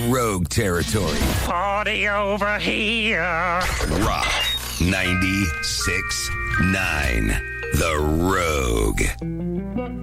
Rogue territory. Party over here. Rock 96.9. The Rogue.